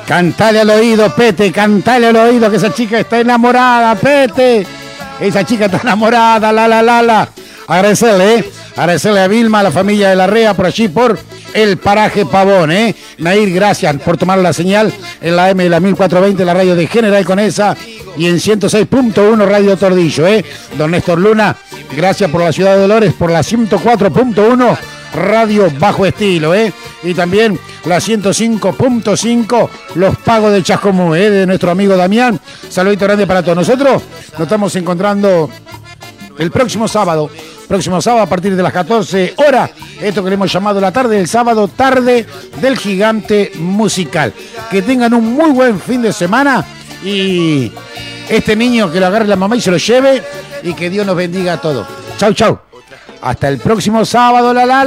Cantale al oído, Pete, cantale al oído que esa chica está enamorada, Pete. Esa chica está enamorada, la. Agradecerle a Vilma, a la familia de Larrea, por allí, por el paraje Pavón, Nair, gracias por tomar la señal en la M de la 1420, la radio de General Conesa, y en 106.1 Radio Tordillo, Don Néstor Luna, gracias por la Ciudad de Dolores, por la 104.1 Radio Bajo Estilo, y también la 105.5 Los Pagos de Chascomú, de nuestro amigo Damián. Saludito grande para todos. Nosotros nos estamos encontrando el próximo sábado a partir de las 14 horas, esto que le hemos llamado la tarde del sábado, tarde del gigante musical. Que tengan un muy buen fin de semana y este niño que lo agarre la mamá y se lo lleve, y que Dios nos bendiga a todos. Chau. Hasta el próximo sábado, la.